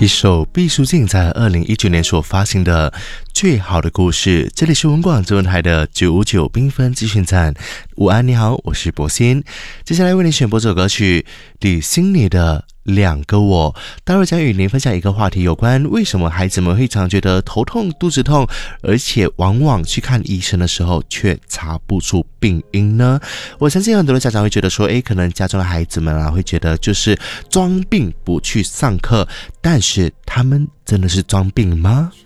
一首毕书尽在2019年所发行的《最好的故事》。这里是文广中文台的959缤纷资讯站。午安，你好，我是博欣。接下来为你选播这首歌曲李心妮的两个我。待会将与您分享一个话题，有关为什么孩子们会常觉得头痛、肚子痛，而且往往去看医生的时候却查不出病因呢？我相信很多的家长会觉得说，可能家中的孩子们会觉得就是装病不去上课，但是他们真的是装病吗？